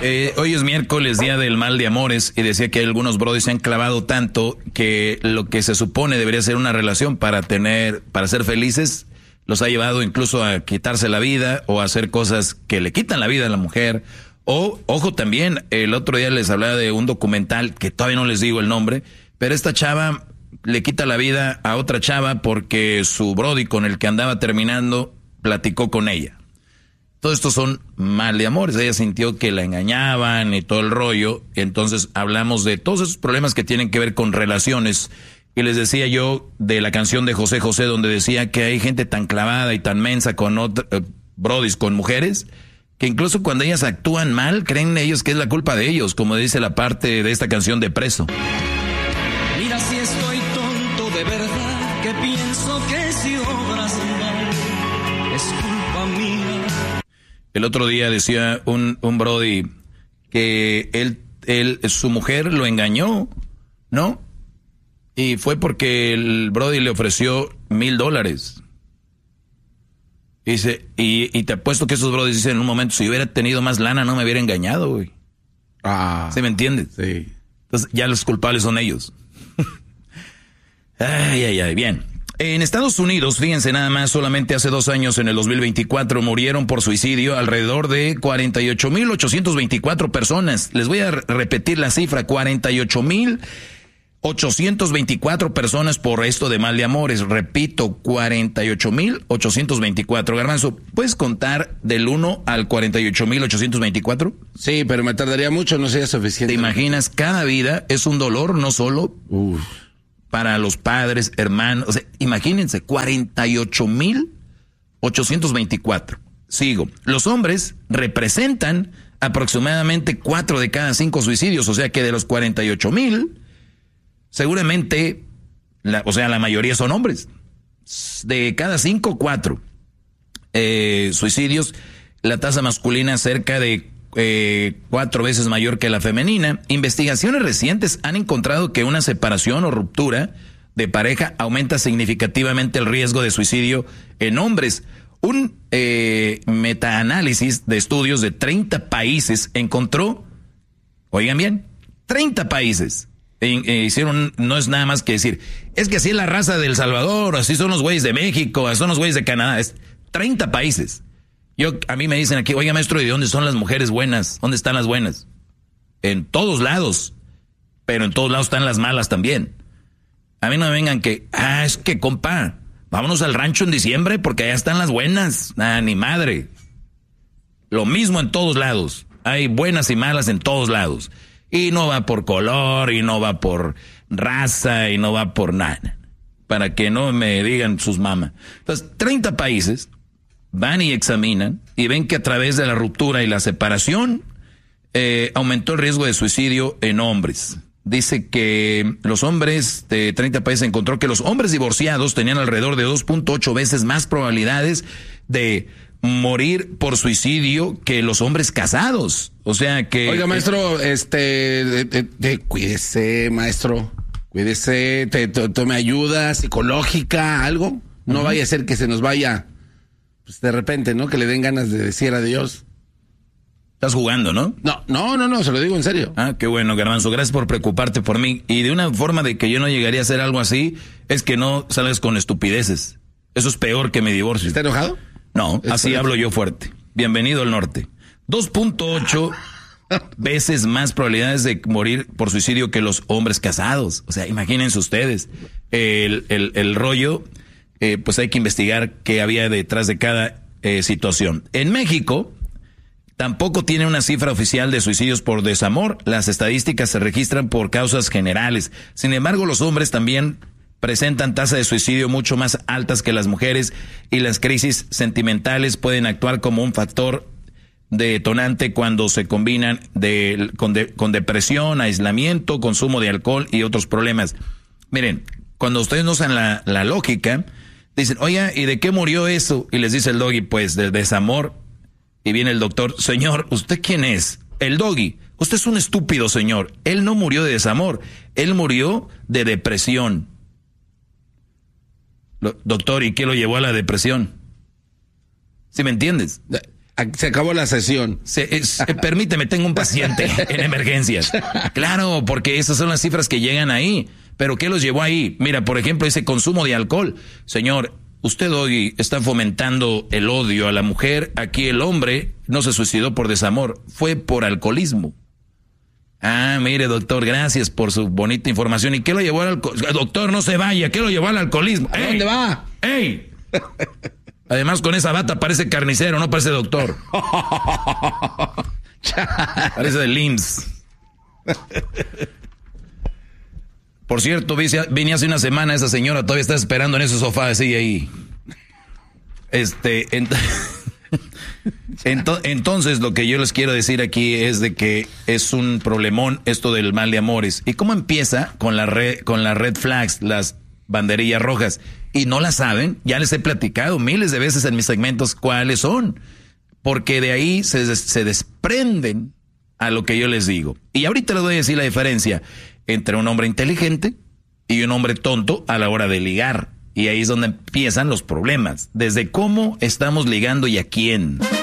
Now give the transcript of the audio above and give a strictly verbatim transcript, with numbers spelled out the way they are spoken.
Eh, hoy es miércoles, día del mal de amores, y decía que algunos brodis se han clavado tanto que lo que se supone debería ser una relación para tener, para ser felices, los ha llevado incluso a quitarse la vida o a hacer cosas que le quitan la vida a la mujer. O, ojo también, el otro día les hablaba de un documental que todavía no les digo el nombre, pero esta chava le quita la vida a otra chava porque su brody con el que andaba terminando platicó con ella. Todo esto son mal de amores. Ella sintió que la engañaban y todo el rollo. Entonces hablamos de todos esos problemas que tienen que ver con relaciones. Y les decía yo de la canción de José José donde decía que hay gente tan clavada y tan mensa con otra, eh, brodis, con mujeres, que incluso cuando ellas actúan mal, creen ellos que es la culpa de ellos, como dice la parte de esta canción de Preso. Mira si estoy tonto de verdad, que pienso que si obras mal, es culpa mía. El otro día decía un, un brody que él, él, su mujer lo engañó, ¿no? Y fue porque el brody le ofreció mil dólares. Dice, y, y te apuesto que esos brodis dicen en un momento, si hubiera tenido más lana no me hubiera engañado, güey. Ah. ¿Sí me entiendes? Sí. Entonces ya los culpables son ellos. Ay, ay, ay, bien. En Estados Unidos, fíjense nada más, solamente hace dos años, en el dos mil veinticuatro, murieron por suicidio alrededor de cuarenta y ocho mil ochocientas veinticuatro personas. Les voy a repetir la cifra, cuarenta y ocho mil ochocientas veinticuatro personas por esto de mal de amores. Repito, cuarenta y ocho mil ochocientos veinticuatro. Garbanzo, ¿puedes contar del uno al cuarenta y ocho mil ochocientos veinticuatro? Sí, pero me tardaría mucho, no sería suficiente. ¿Te imaginas? Cada vida es un dolor, no solo Uf. para los padres, hermanos. O sea, imagínense, cuarenta y ocho mil ochocientos veinticuatro. Sigo. Los hombres representan aproximadamente cuatro de cada cinco suicidios, o sea que de los cuarenta y ocho mil, seguramente, la, o sea, la mayoría son hombres. De cada cinco, cuatro eh, suicidios, la tasa masculina cerca de eh, cuatro veces mayor que la femenina. Investigaciones recientes han encontrado que una separación o ruptura de pareja aumenta significativamente el riesgo de suicidio en hombres. Un eh, metaanálisis de estudios de treinta países encontró, oigan bien, treinta países. E hicieron, no es nada más que decir, es que así es la raza de El Salvador, así son los güeyes de México, así son los güeyes de Canadá, es treinta países. Yo, a mí me dicen aquí, oiga maestro, ¿y de dónde son las mujeres buenas? ¿Dónde están las buenas? En todos lados, pero en todos lados están las malas también. A mí no me vengan que, ah, es que compa, vámonos al rancho en diciembre porque allá están las buenas. Ah, ni madre. Lo mismo en todos lados, hay buenas y malas en todos lados. Y no va por color, y no va por raza, y no va por nada. Para que no me digan sus mamás. Entonces, treinta países van y examinan y ven que a través de la ruptura y la separación eh, aumentó el riesgo de suicidio en hombres. Dice que los hombres de treinta países encontró que los hombres divorciados tenían alrededor de dos punto ocho veces más probabilidades de morir por suicidio que los hombres casados. O sea que... Oiga, maestro, este, de, de, de, cuídese, maestro, cuídese, te, te, tome ayuda psicológica, algo. No uh-huh. vaya a ser que se nos vaya, pues de repente, ¿no? Que le den ganas de decir adiós. Estás jugando, ¿no? No, no, no, no, se lo digo en serio. Ah, qué bueno, Garbanzo, gracias por preocuparte por mí. Y de una forma de que yo no llegaría a hacer algo así, es que no salgas con estupideces. Eso es peor que mi divorcio. ¿Está enojado? No, así fuerte. Hablo yo fuerte. Bienvenido al norte. dos punto ocho veces más probabilidades de morir por suicidio que los hombres casados. O sea, imagínense ustedes. El, el, el rollo, eh, pues hay que investigar qué había detrás de cada eh, situación. En México, tampoco tiene una cifra oficial de suicidios por desamor. Las estadísticas se registran por causas generales. Sin embargo, los hombres también presentan tasas de suicidio mucho más altas que las mujeres y las crisis sentimentales pueden actuar como un factor detonante cuando se combinan de, con, de, con depresión, aislamiento, consumo de alcohol y otros problemas. Miren, cuando ustedes no usan la, la lógica, dicen, oye, ¿y de qué murió eso? Y les dice el doggy, pues de desamor. Y viene el doctor, señor, ¿usted quién es? El doggy, usted es un estúpido, señor. Él no murió de desamor, él murió de depresión. Doctor, ¿y qué lo llevó a la depresión? ¿Sí me entiendes? Se acabó la sesión. Se, es, eh, permíteme, tengo un paciente en emergencias. Claro, porque esas son las cifras que llegan ahí. Pero ¿qué los llevó ahí? Mira, por ejemplo, ese consumo de alcohol. Señor, usted hoy está fomentando el odio a la mujer. Aquí el hombre no se suicidó por desamor, fue por alcoholismo. Ah, mire, doctor, gracias por su bonita información. ¿Y qué lo llevó al alcoholismo? Doctor, no se vaya, ¿qué lo llevó al alcoholismo? ¿A dónde va? ¡Ey! Además, con esa bata parece carnicero, no parece doctor. Parece del I M S S. Por cierto, vine hace una semana, esa señora todavía está esperando en ese sofá, sigue ahí. Este, ent ent entonces lo que yo les quiero decir aquí es de que es un problemón esto del mal de amores. ¿Y cómo empieza? Con la red, con las red flags, las banderillas rojas. Y no la saben, ya les he platicado miles de veces en mis segmentos cuáles son. Porque de ahí se, se desprenden a lo que yo les digo. Y ahorita les voy a decir la diferencia entre un hombre inteligente y un hombre tonto a la hora de ligar. Y ahí es donde empiezan los problemas. Desde cómo estamos ligando y a quién.